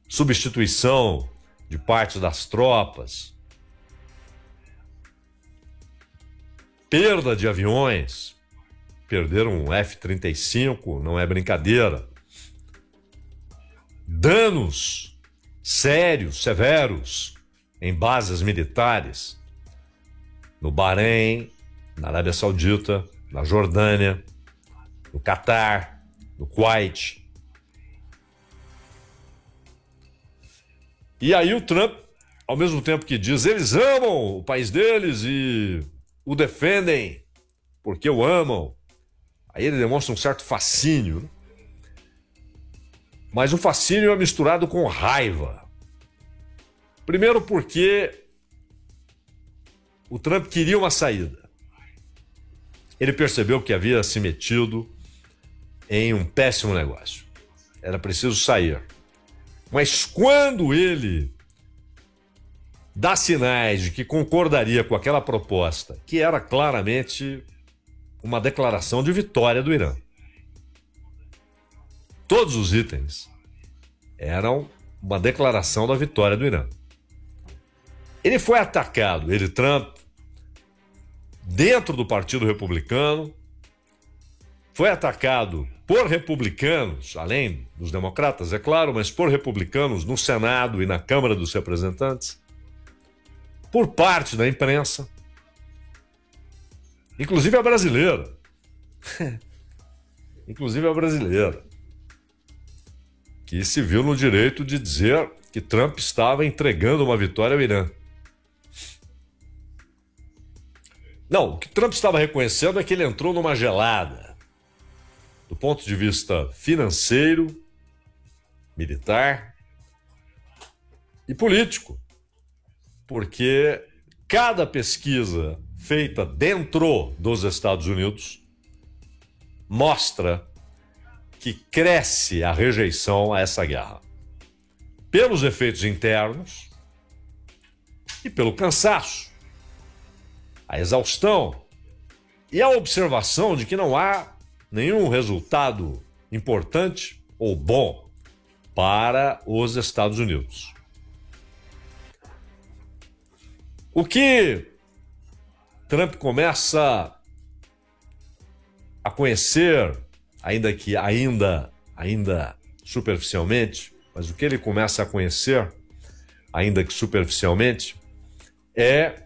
substituição de parte das tropas, perda de aviões, perderam um F-35, não é brincadeira, danos sérios, severos em bases militares no Bahrein, na Arábia Saudita, na Jordânia, no Catar, no Kuwait. E aí o Trump, ao mesmo tempo que diz, eles amam o país deles e o defendem porque o amam, aí ele demonstra um certo fascínio, né? Mas o fascínio é misturado com raiva. Primeiro porque o Trump queria uma saída. Ele percebeu que havia se metido em um péssimo negócio. Era preciso sair. Mas quando ele dá sinais de que concordaria com aquela proposta, que era claramente uma declaração de vitória do Irã, todos os itens eram uma declaração da vitória do Irã. Ele foi atacado, ele, Trump, dentro do Partido Republicano, foi atacado por republicanos, além dos democratas, é claro, mas por republicanos no Senado e na Câmara dos Representantes, por parte da imprensa, inclusive a brasileira. Inclusive a brasileira, que se viu no direito de dizer que Trump estava entregando uma vitória ao Irã. Não, o que Trump estava reconhecendo é que ele entrou numa gelada, do ponto de vista financeiro, militar e político, porque cada pesquisa feita dentro dos Estados Unidos mostra que cresce a rejeição a essa guerra, pelos efeitos internos e pelo cansaço, a exaustão e a observação de que não há nenhum resultado importante ou bom para os Estados Unidos. O que Trump começa a conhecer, ainda superficialmente, mas o que ele começa a conhecer, ainda que superficialmente, é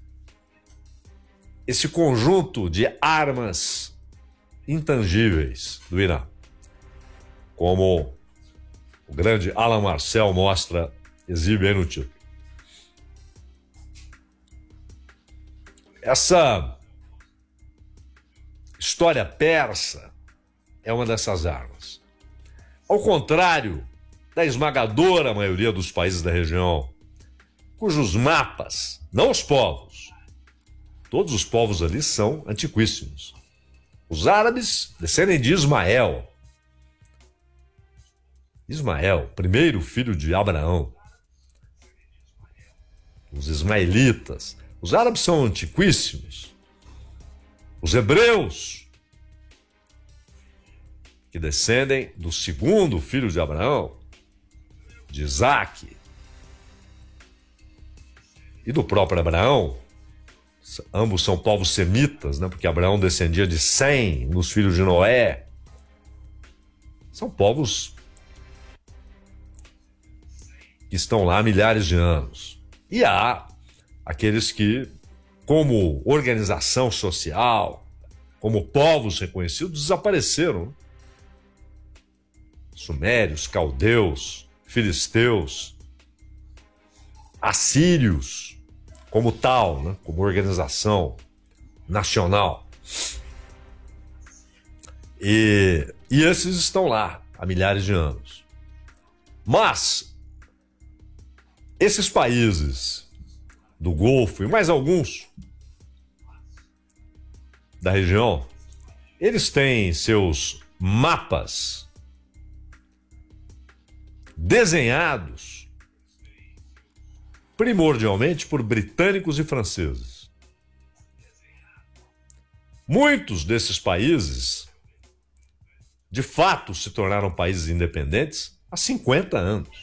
esse conjunto de armas intangíveis do Irã, como o grande Alan Marcel mostra, exibe aí no título. Essa história persa é uma dessas armas. Ao contrário da esmagadora maioria dos países da região, cujos mapas, não os povos, todos os povos ali são antiquíssimos. Os árabes descendem de Ismael. Ismael, primeiro filho de Abraão. Os ismaelitas. Os árabes são antiquíssimos. Os hebreus, que descendem do segundo filho de Abraão, de Isaac, e do próprio Abraão. Ambos são povos semitas, né? Porque Abraão descendia de Sem, dos filhos de Noé. São povos que estão lá há milhares de anos. E há aqueles que, como organização social, como povos reconhecidos, desapareceram. Sumérios, caldeus, filisteus, assírios, como tal, né? Como organização nacional. E esses estão lá há milhares de anos. Mas esses países do Golfo e mais alguns da região, eles têm seus mapas desenhados primordialmente por britânicos e franceses. Muitos desses países, de fato, se tornaram países independentes há 50 anos.